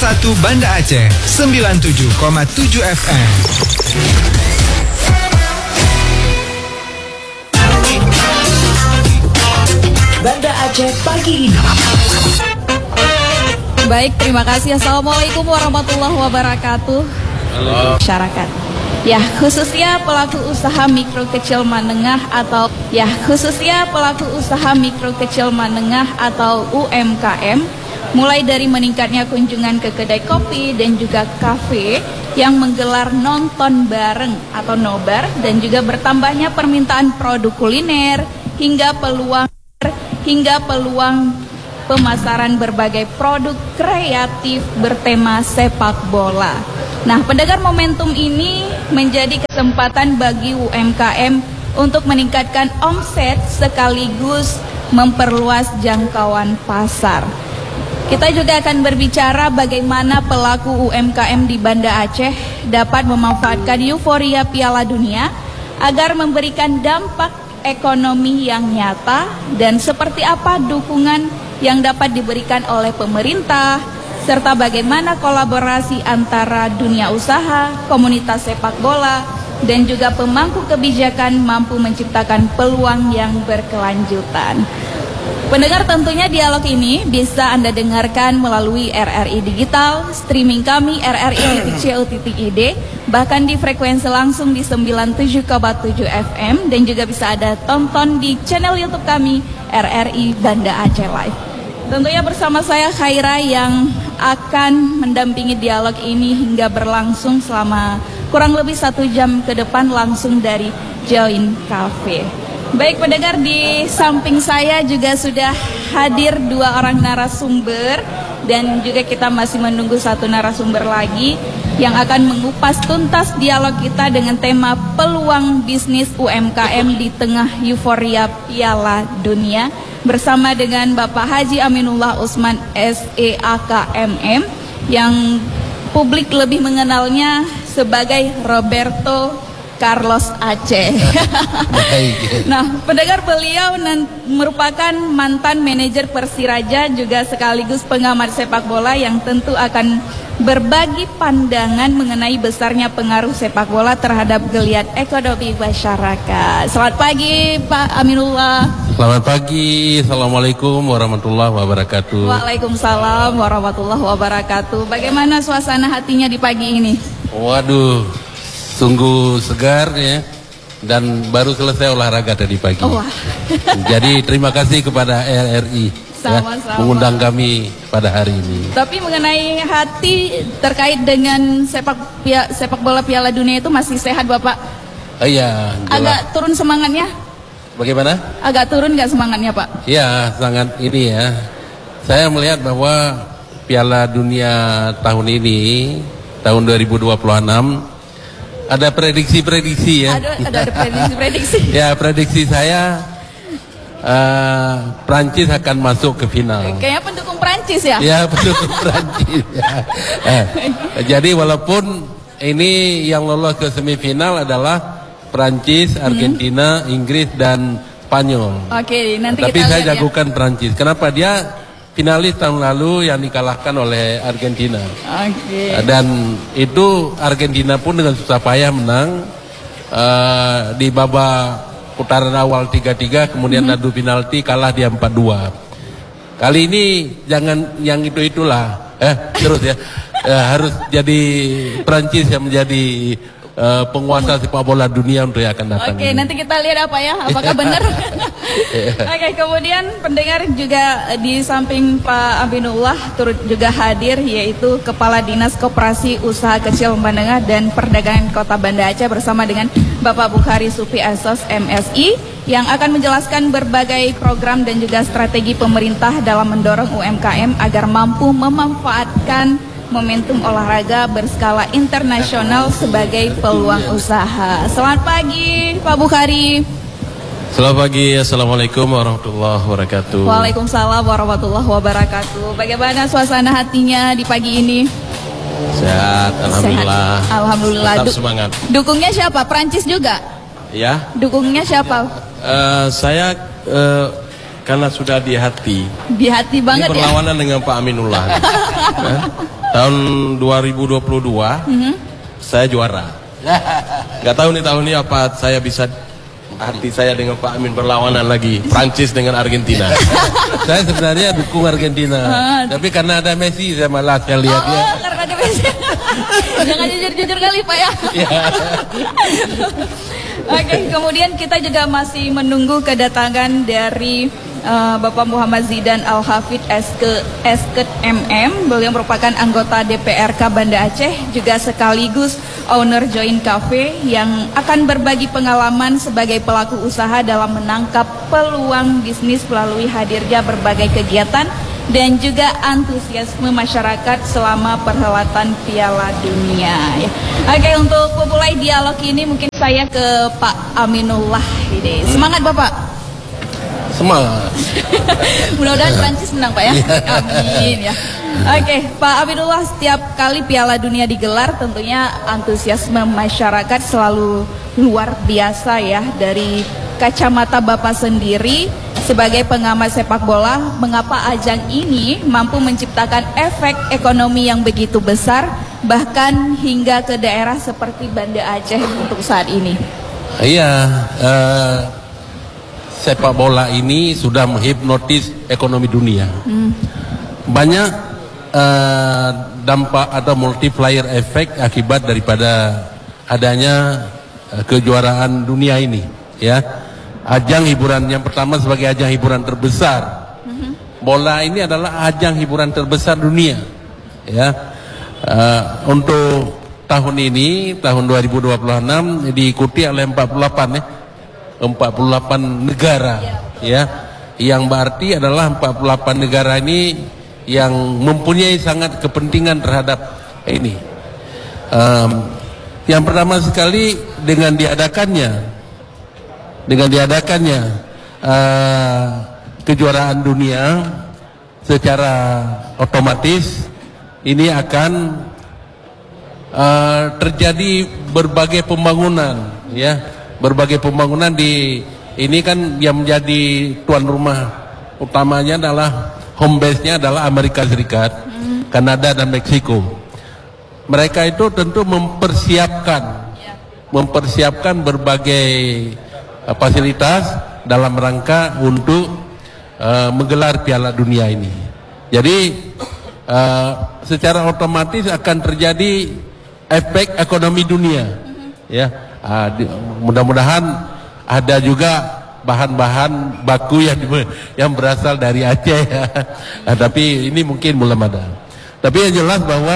1 Banda Aceh 97,7 FM. Banda Aceh pagi ini. Baik, terima kasih. Assalamualaikum warahmatullahi wabarakatuh. Halo. Masyarakat. Ya, khususnya pelaku usaha mikro kecil menengah atau UMKM, mulai dari meningkatnya kunjungan ke kedai kopi dan juga kafe yang menggelar nonton bareng atau nobar, dan juga bertambahnya permintaan produk kuliner hingga peluang pemasaran berbagai produk kreatif bertema sepak bola. Nah, pendengar, momentum ini menjadi kesempatan bagi UMKM untuk meningkatkan omset sekaligus memperluas jangkauan pasar. Kita juga akan berbicara bagaimana pelaku UMKM di Banda Aceh dapat memanfaatkan euforia Piala Dunia agar memberikan dampak ekonomi yang nyata, dan seperti apa dukungan yang dapat diberikan oleh pemerintah, serta bagaimana kolaborasi antara dunia usaha, komunitas sepak bola, dan juga pemangku kebijakan mampu menciptakan peluang yang berkelanjutan. Pendengar, tentunya dialog ini bisa Anda dengarkan melalui RRI Digital, streaming kami rri.co.id, bahkan di frekuensi langsung di 97,7 FM, dan juga bisa Anda tonton di channel YouTube kami RRI Banda Aceh Live. Tentunya bersama saya Khaira yang akan mendampingi dialog ini hingga berlangsung selama kurang lebih 1 jam ke depan langsung dari Join Cafe. Baik pendengar, di samping saya juga sudah hadir 2 orang narasumber, dan juga kita masih menunggu 1 narasumber lagi yang akan mengupas tuntas dialog kita dengan tema peluang bisnis UMKM di tengah euforia Piala Dunia, bersama dengan Bapak Haji Aminullah Usman SEAKMM yang publik lebih mengenalnya sebagai Roberto Carlos Aceh. Nah, pendengar, beliau merupakan mantan manajer Persiraja, juga sekaligus pengamat sepak bola yang tentu akan berbagi pandangan mengenai besarnya pengaruh sepak bola terhadap geliat ekonomi masyarakat. Selamat pagi Pak Aminullah. Selamat pagi, Assalamualaikum warahmatullahi wabarakatuh. Waalaikumsalam warahmatullahi wabarakatuh. Bagaimana suasana hatinya di pagi ini? Waduh, sungguh segar ya, dan baru selesai olahraga tadi pagi. Oh, jadi terima kasih kepada RRI ya, mengundang kami pada hari ini. Tapi mengenai hati terkait dengan sepak bola Piala Dunia itu masih sehat Bapak? Iya. Agak turun semangatnya? Bagaimana? Agak turun nggak semangatnya Pak? Iya, sangat ini ya. Saya melihat bahwa Piala Dunia tahun ini, tahun 2026, ada prediksi-prediksi ya. Ada prediksi-prediksi. Ya, prediksi saya Prancis akan masuk ke final. Kayaknya pendukung Prancis ya? Ya, pendukung Prancis ya. Jadi walaupun ini yang lolos ke semifinal adalah Prancis, Argentina, Inggris, dan Spanyol. Oke, nanti tapi kita saya lihat jagokan Prancis. Kenapa? Dia finalis tahun lalu yang dikalahkan oleh Argentina. Oke. Dan itu Argentina pun dengan susah payah menang di babak putaran awal 3-3, kemudian adu penalti kalah dia 4-2. Kali ini jangan yang itulah terus ya. Harus jadi Prancis yang menjadi penguasa sepak bola dunia untuk yang akan datang. Oke, nanti kita lihat apakah benar. Oke, kemudian pendengar juga di samping Pak Aminullah turut juga hadir, yaitu Kepala Dinas Koperasi Usaha Kecil Menengah dan Perdagangan Kota Banda Aceh bersama dengan Bapak Bukhari Sufi Asos MSI yang akan menjelaskan berbagai program dan juga strategi pemerintah dalam mendorong UMKM agar mampu memanfaatkan momentum olahraga berskala internasional sebagai peluang usaha. Selamat pagi Pak Bukhari. Selamat pagi, Assalamualaikum warahmatullahi wabarakatuh. Waalaikumsalam warahmatullahi wabarakatuh. Bagaimana suasana hatinya di pagi ini? Sehat, alhamdulillah. Sehat. Alhamdulillah. Tetap semangat. Dukungnya siapa? Prancis juga? Ya. Dukungnya siapa? Saya karena sudah di hati. Di hati banget ini ya. berlawanan dengan Pak Aminullah. tahun 2022 saya juara. Gak tahu nih tahun ini apa saya bisa hati saya dengan Pak Amin berlawanan lagi Prancis dengan Argentina. Saya sebenarnya dukung Argentina, tapi karena ada Messi saya malas saya lihatnya. Karena ada Messi. Jangan jujur-jujur kali Pak ya. Oke, kemudian kita juga masih menunggu kedatangan dari Bapak Muhammad Zidan Al-Hafidh Esket MM. Beliau merupakan anggota DPRK Banda Aceh, juga sekaligus owner Join Cafe yang akan berbagi pengalaman sebagai pelaku usaha dalam menangkap peluang bisnis melalui hadirnya berbagai kegiatan dan juga antusiasme masyarakat selama perhelatan Piala Dunia. Ya. Oke, untuk memulai dialog ini mungkin saya ke Pak Aminullah. Semangat Bapak. Semangat. Mudah-mudahan Prancis menang Pak ya. Amin ya. Oke, Pak Aminullah, setiap kali Piala Dunia digelar tentunya antusiasme masyarakat selalu luar biasa ya. Dari kacamata Bapak sendiri sebagai pengamat sepak bola, mengapa ajang ini mampu menciptakan efek ekonomi yang begitu besar bahkan hingga ke daerah seperti Banda Aceh untuk saat ini? Iya, sepak bola ini sudah menghipnotis ekonomi dunia. Banyak dampak atau multiplier efek akibat daripada adanya kejuaraan dunia ini, ya. Ajang hiburan yang pertama sebagai ajang hiburan terbesar. Bola ini adalah ajang hiburan terbesar dunia, ya. Untuk tahun ini, tahun 2026 diikuti oleh 48 negara, ya. Yang berarti adalah 48 negara ini yang mempunyai sangat kepentingan terhadap ini. Yang pertama sekali dengan diadakannya kejuaraan dunia, secara otomatis ini akan terjadi berbagai pembangunan, ya. Berbagai pembangunan di ini kan yang menjadi tuan rumah utamanya adalah home base-nya adalah Amerika Serikat, Kanada dan Meksiko. Mereka itu tentu mempersiapkan berbagai fasilitas dalam rangka untuk menggelar Piala Dunia ini. Jadi secara otomatis akan terjadi efek ekonomi dunia, ya. Mudah-mudahan ada juga bahan-bahan baku yang berasal dari Aceh, ya. Tapi ini mungkin belum ada. Tapi yang jelas bahwa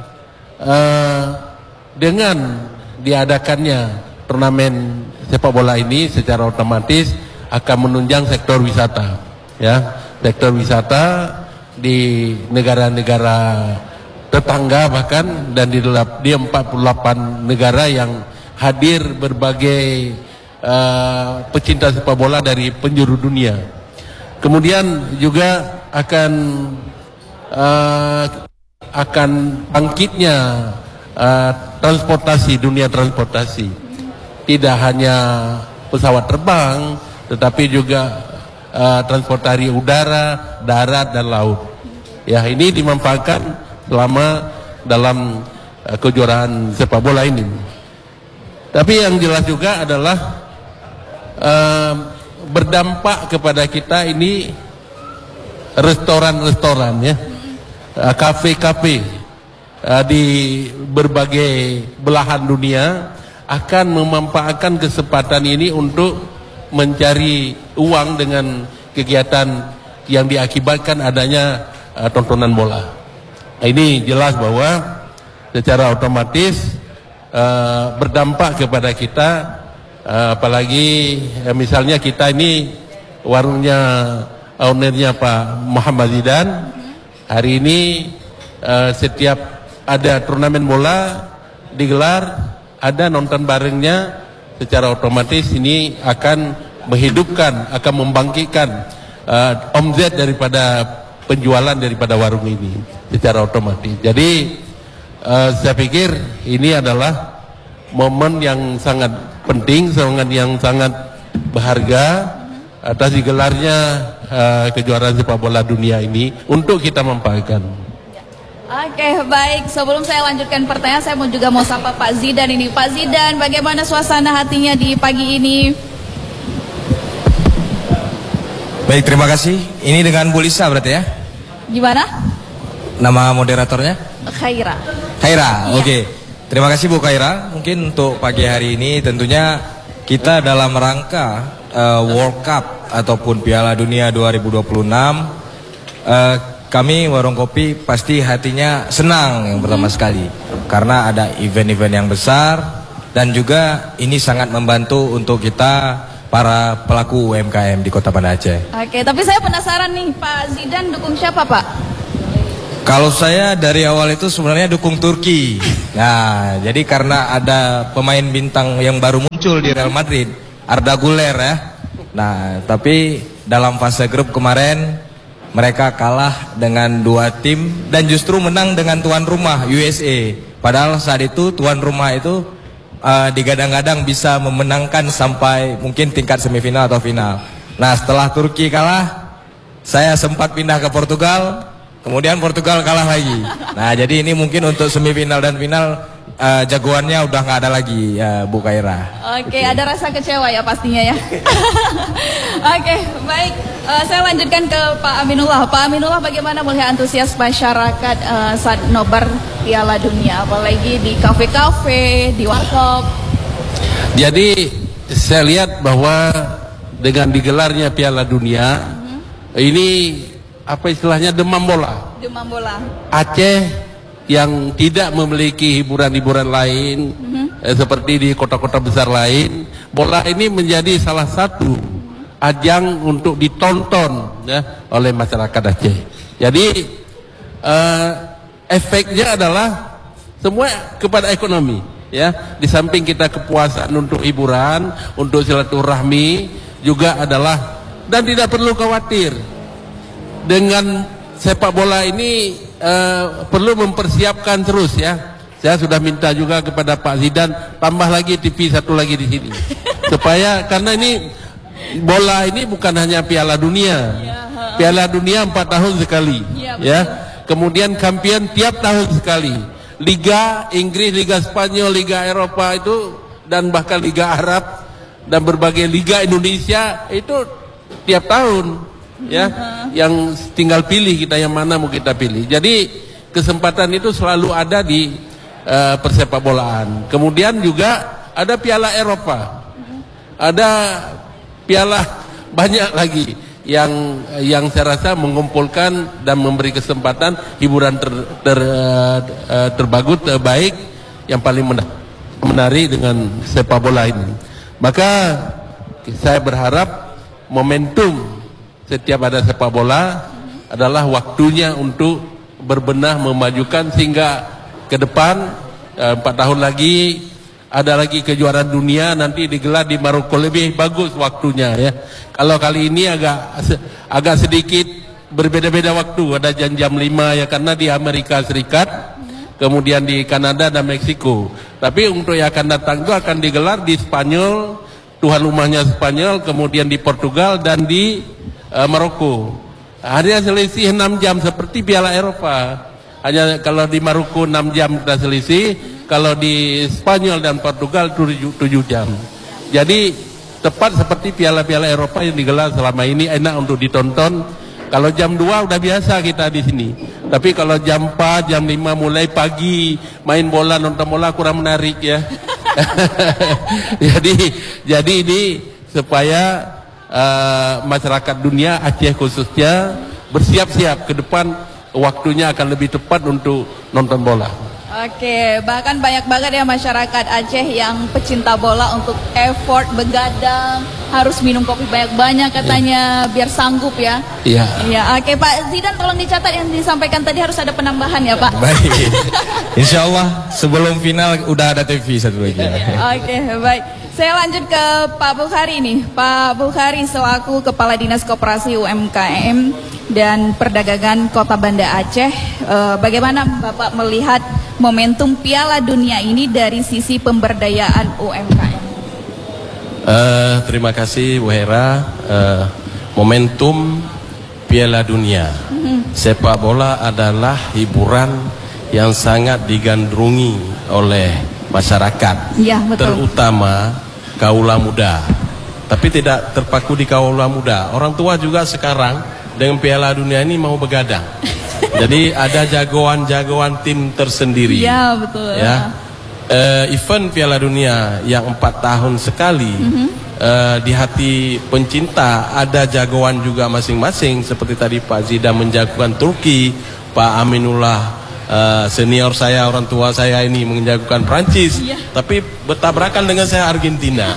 dengan diadakannya turnamen sepak bola ini secara otomatis akan menunjang sektor wisata, ya. Sektor wisata di negara-negara tetangga bahkan dan di 48 negara yang hadir berbagai pecinta sepak bola dari penjuru dunia. Kemudian juga akan bangkitnya transportasi, dunia transportasi. Tidak hanya pesawat terbang, tetapi juga transportasi udara, darat dan laut. Ya, ini dimanfaatkan selama dalam kejuaraan sepak bola ini. Tapi yang jelas juga adalah berdampak kepada kita ini restoran-restoran, ya, kafe-kafe di berbagai belahan dunia akan memanfaatkan kesempatan ini untuk mencari uang dengan kegiatan yang diakibatkan adanya tontonan bola. Ini jelas bahwa secara otomatis berdampak kepada kita, apalagi misalnya kita ini warungnya, ownernya Pak Muhammad Zidan. Hari ini setiap ada turnamen bola digelar, ada nonton barengnya, secara otomatis ini akan menghidupkan, akan membangkitkan omzet daripada penjualan daripada warung ini secara otomatis. Jadi saya pikir ini adalah momen yang sangat penting, yang sangat berharga atas digelarnya kejuaraan sepak bola dunia ini untuk kita manfaatkan. Oke, baik. Sebelum saya lanjutkan pertanyaan, saya juga mau sapa Pak Zidan ini. Pak Zidan, bagaimana suasana hatinya di pagi ini? Baik, terima kasih. Ini dengan Bu Lisa berarti ya? Gimana? Nama moderatornya? Khaira. Khaira, oke. Terima kasih Bu Khaira. Mungkin untuk pagi hari ini tentunya kita dalam rangka World Cup ataupun Piala Dunia 2026, kami Warung Kopi pasti hatinya senang yang pertama sekali karena ada event-event yang besar dan juga ini sangat membantu untuk kita para pelaku UMKM di Kota Banda Aceh. Oke, tapi saya penasaran nih, Pak Zidan dukung siapa, Pak? Kalau saya dari awal itu sebenarnya dukung Turki. Nah, jadi karena ada pemain bintang yang baru muncul di Real Madrid, Arda Güler ya. Nah, tapi dalam fase grup kemarin mereka kalah dengan 2 tim dan justru menang dengan tuan rumah USA. Padahal saat itu tuan rumah itu digadang-gadang bisa memenangkan sampai mungkin tingkat semifinal atau final. Nah, setelah Turki kalah, saya sempat pindah ke Portugal, kemudian Portugal kalah lagi. Nah, jadi ini mungkin untuk semifinal dan final jagoannya udah nggak ada lagi Bu Khaira. Oke, ada rasa kecewa ya pastinya ya. Oke, baik. Saya lanjutkan ke Pak Aminullah. Pak Aminullah, bagaimana melihat antusias masyarakat saat nobar Piala Dunia, apalagi di kafe-kafe, di warkop? Jadi saya lihat bahwa dengan digelarnya Piala Dunia, ini apa istilahnya demam bola. Demam bola. Aceh yang tidak memiliki hiburan-hiburan lain seperti di kota-kota besar lain, bola ini menjadi salah satu ajang untuk ditonton ya, oleh masyarakat Aceh. Jadi efeknya adalah semua kepada ekonomi ya. Di samping kita kepuasan untuk hiburan, untuk silaturahmi juga adalah, dan tidak perlu khawatir dengan sepak bola ini. Perlu mempersiapkan terus ya. Saya sudah minta juga kepada Pak Zidan tambah lagi TV satu lagi di sini supaya, karena ini bola ini bukan hanya Piala Dunia. Piala Dunia 4 tahun sekali ya. Kemudian kampion tiap tahun sekali. Liga Inggris, Liga Spanyol, Liga Eropa itu, dan bahkan Liga Arab dan berbagai liga Indonesia itu tiap tahun ya. Yang tinggal pilih kita yang mana mau kita pilih. Jadi kesempatan itu selalu ada di persepak bolaan. Kemudian juga ada Piala Eropa, ada piala banyak lagi yang saya rasa mengumpulkan dan memberi kesempatan hiburan terbagus, terbaik, yang paling menarik dengan sepak bola ini. Maka saya berharap momentum setiap ada sepak bola adalah waktunya untuk berbenah memajukan sehingga ke depan 4 tahun lagi ada lagi kejuaraan dunia nanti digelar di Maroko, lebih bagus waktunya ya. Kalau kali ini agak sedikit berbeda-beda waktu, ada jam 5 ya karena di Amerika Serikat, kemudian di Kanada dan Meksiko. Tapi untuk yang akan datang itu akan digelar di Spanyol, tuan rumahnya Spanyol, kemudian di Portugal dan di Maroko. Hanya selisih 6 jam seperti Piala Eropa. Hanya kalau di Maroko 6 jam kita selisih, kalau di Spanyol dan Portugal 7 jam. Jadi tepat seperti piala-piala Eropa yang digelar selama ini, enak untuk ditonton. Kalau jam 2 udah biasa kita di sini. Tapi kalau jam 4, jam 5 mulai pagi main bola, nonton bola kurang menarik ya. Jadi ini supaya masyarakat dunia, Aceh khususnya, bersiap-siap ke depan, waktunya akan lebih tepat untuk nonton bola. Oke, bahkan banyak banget ya masyarakat Aceh yang pecinta bola untuk effort begadang, harus minum kopi banyak-banyak katanya biar sanggup ya. Iya. Iya, oke Pak Zidan, tolong dicatat yang disampaikan tadi, harus ada penambahan ya Pak. Baik. Insya Allah sebelum final udah ada TV satu lagi. Oke, baik. Saya lanjut ke Pak Bukhari nih. Pak Bukhari selaku Kepala Dinas Koperasi UMKM dan Perdagangan Kota Banda Aceh, bagaimana Bapak melihat momentum Piala Dunia ini dari sisi pemberdayaan UMKM? Terima kasih Bu Hera. Momentum Piala Dunia. Sepak bola adalah hiburan yang sangat digandrungi oleh masyarakat, Ya, betul. terutama kaula muda. Tapi tidak terpaku di kaula muda. Orang tua juga sekarang dengan Piala Dunia ini mau begadang. Jadi ada jagoan-jagoan tim tersendiri. Ya, betul. Ya. Event Piala Dunia yang 4 tahun sekali, di hati pencinta ada jagoan juga masing-masing. Seperti tadi Pak Zidan menjagokan Turki, Pak Aminullah senior saya, orang tua saya ini menjagokan Prancis, tapi bertabrakan dengan saya Argentina.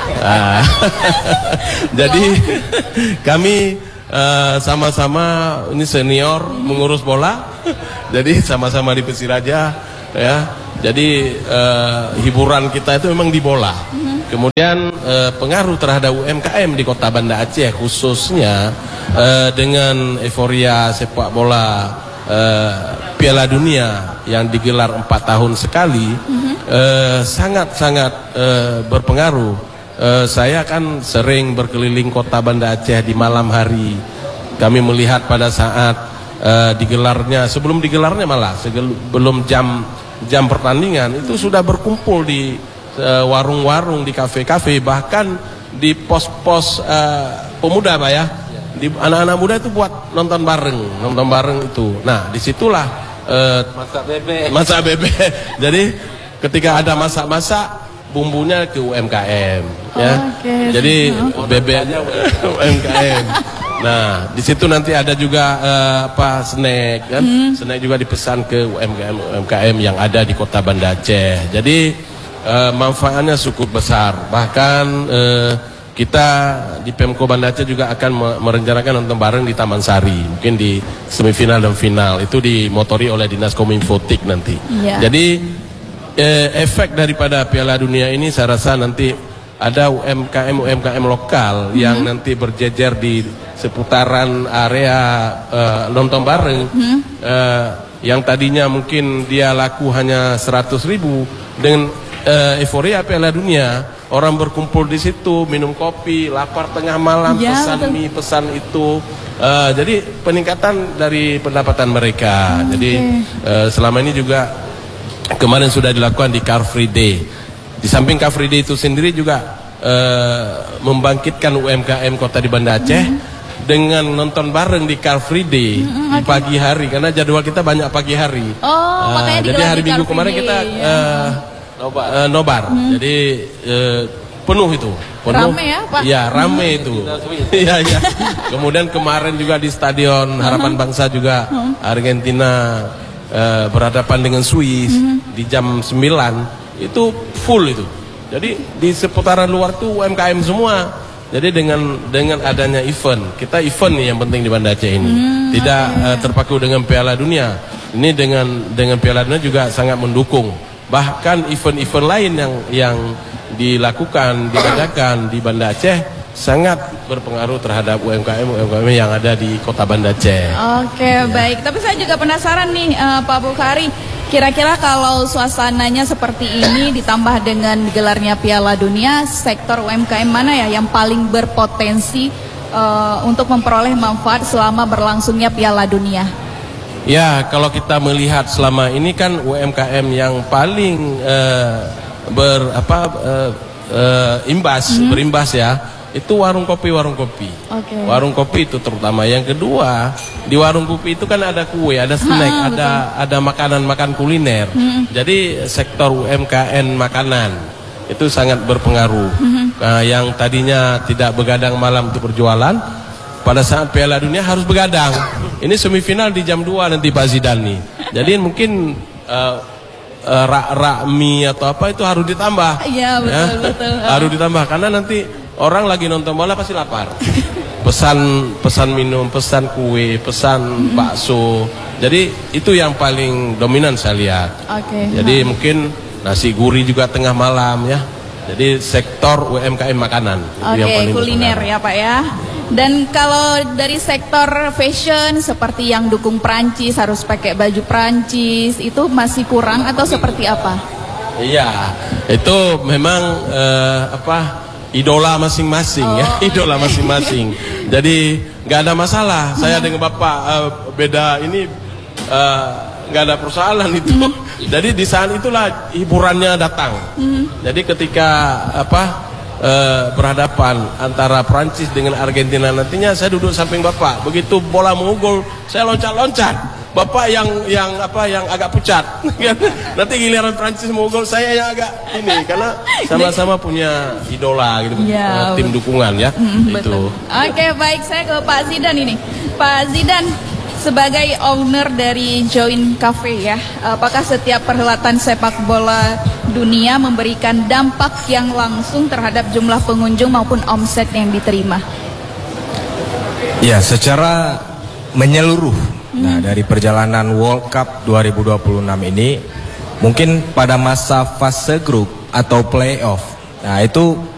Jadi kami sama-sama ini senior mengurus bola, jadi sama-sama di Persiraja, ya. Jadi hiburan kita itu memang di bola. Kemudian pengaruh terhadap UMKM di Kota Banda Aceh khususnya dengan euforia sepak bola Piala Dunia yang digelar 4 tahun sekali, sangat-sangat berpengaruh. Saya kan sering berkeliling Kota Banda Aceh di malam hari. Kami melihat pada saat digelarnya, sebelum digelarnya malah sebelum jam pertandingan itu sudah berkumpul di warung-warung, di kafe-kafe, bahkan di pos-pos pemuda, Pak ya. Di anak-anak muda itu buat nonton bareng itu. Nah, disitulah masak bebek. Jadi ketika ada masak-masak, bumbunya ke UMKM, ya. Jadi bebeknya UMKM. Nah, di situ nanti ada juga snack kan? Snack juga dipesan ke UMKM yang ada di Kota Banda Aceh. Jadi manfaatnya cukup besar. Bahkan kita di Pemko Banda Aceh juga akan merencanakan nonton bareng di Taman Sari, mungkin di semifinal dan final. Itu dimotori oleh Dinas Kominfotik nanti. Jadi efek daripada Piala Dunia ini saya rasa nanti ada UMKM lokal yang nanti berjejer di seputaran area nonton bareng, yang tadinya mungkin dia laku hanya 100.000, dengan euforia Piala Dunia orang berkumpul di situ, minum kopi, lapar tengah malam, pesan mie, pesan itu. Jadi peningkatan dari pendapatan mereka. Jadi selama ini juga kemarin sudah dilakukan di Car Free Day. Di samping Car Free Day itu sendiri juga membangkitkan UMKM kota di Banda Aceh dengan nonton bareng di Car Free Day di pagi hari, karena jadwal kita banyak pagi hari. Jadi hari Minggu kemarin kita nobar. Jadi penuh itu. Rame ya, Pak? Iya, rame itu. Iya. Kemudian kemarin juga di Stadion Harapan Bangsa juga Argentina berhadapan dengan Swiss di jam 9 itu full itu. Jadi di seputaran luar tuh UMKM semua. Jadi dengan adanya event, kita event nih yang penting di Banda Aceh ini. Tidak terpaku dengan Piala Dunia. Ini dengan Piala Dunia juga sangat mendukung. Bahkan event-event lain yang dilakukan, diadakan di Banda Aceh sangat berpengaruh terhadap UMKM yang ada di Kota Banda Aceh. Baik. Tapi saya juga penasaran nih, Pak Bukhari, kira-kira kalau suasananya seperti ini ditambah dengan gelarnya Piala Dunia, sektor UMKM mana ya yang paling berpotensi untuk memperoleh manfaat selama berlangsungnya Piala Dunia? Ya, kalau kita melihat selama ini kan UMKM yang paling berimbas ya, itu warung kopi. Warung kopi itu terutama. Yang kedua, di warung kopi itu kan ada kue, ada snack, ada makanan kuliner. Jadi sektor UMKM makanan itu sangat berpengaruh. Yang tadinya tidak begadang malam untuk berjualan, pada saat Piala Dunia harus begadang. Ini semifinal di jam 2 nanti Pak Zidan nih. Jadi mungkin rak mie atau apa itu harus ditambah. Iya, betul. Harus ditambah karena nanti orang lagi nonton bola pasti lapar. Pesan minum, pesan kue, pesan bakso. Jadi itu yang paling dominan saya lihat. Jadi mungkin nasi gurih juga tengah malam ya. Jadi sektor UMKM makanan. Kuliner ya Pak ya. Dan kalau dari sektor fashion seperti yang dukung Prancis, harus pakai baju Prancis, itu masih kurang atau seperti apa? Iya, itu memang idola masing-masing ya, idola masing-masing. Jadi nggak ada masalah. Saya dengan Bapak beda ini nggak ada persoalan itu. Jadi di saat itulah hiburannya datang. Jadi ketika berhadapan antara Prancis dengan Argentina nantinya, saya duduk samping Bapak. Begitu bola mau gol, saya loncat-loncat. Bapak yang agak pucat. Nanti giliran Prancis mau gol, saya yang agak ini, karena sama-sama punya idola gitu, Ya, tim dukungan ya. Itu. Oke, baik, saya ke Pak Zidan ini. Pak Zidan, sebagai owner dari Join Cafe ya, apakah setiap perhelatan sepak bola dunia memberikan dampak yang langsung terhadap jumlah pengunjung maupun omset yang diterima? Ya, secara menyeluruh. Nah, dari perjalanan World Cup 2026 ini, mungkin pada masa fase grup atau playoff, nah itu